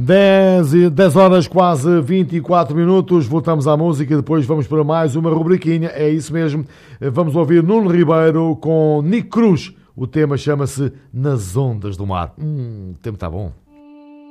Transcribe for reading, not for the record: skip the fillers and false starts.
10 horas, quase 24 minutos. Voltamos à música e depois vamos para mais uma rubriquinha. É isso mesmo. Vamos ouvir Nuno Ribeiro com Nick Cruz. O tema chama-se Nas Ondas do Mar. O tema está bom.